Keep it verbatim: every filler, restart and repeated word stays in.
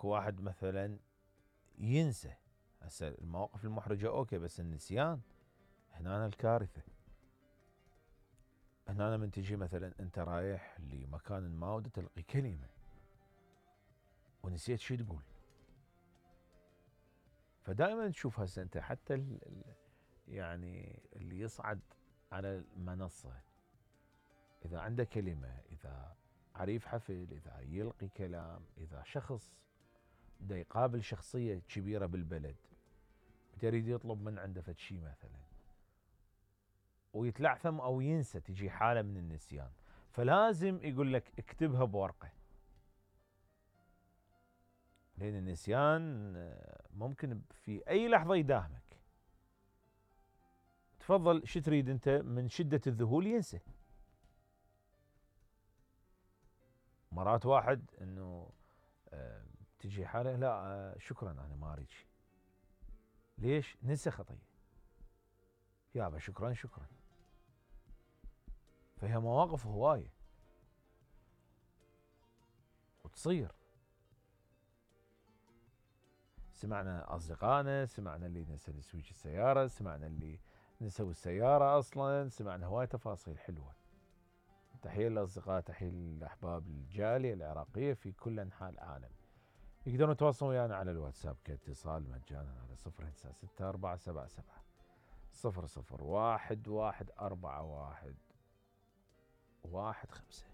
اكو واحد مثلا ينسى. هسه المواقف المحرجة اوكي، بس النسيان هنا الكارثة. هنا من تجي مثلا انت رايح لمكان ما ودك تلقي كلمة ونسيت شو تقول. فدائما تشوف هسه انت حتى ال يعني اللي يصعد على المنصة اذا عنده كلمة، اذا عريف حفل، اذا يلقي كلام، اذا شخص بده يقابل شخصية كبيرة بالبلد يريد يطلب من عنده فد شي مثلا ويتلعثم او ينسى، تجي حالة من النسيان، فلازم يقول لك اكتبها بورقة، لان النسيان ممكن في اي لحظة يداهمك. تفضل شو تريد انت؟ من شدة الذهول ينسى. مرات واحد انه آه تجي حالة لا آه شكرا انا ما اريد شيء. ليش؟ نسى خطية. يابا شكرا شكرا. فهي مواقف هواية وتصير. سمعنا اصدقائنا، سمعنا اللي نسى سويتش السيارة، سمعنا اللي نسوا السيارة اصلا، سمعنا هواية تفاصيل حلوة. تحية للاصدقاء، تحية للاحباب، الجالية العراقية في كل انحاء العالم. يقدرون يتواصلون ويانا على الواتساب كاتصال مجانا على صفر تسعة ستة أربعة سبعة سبعة صفر صفر واحد واحد أربعة واحد واحد خمسة.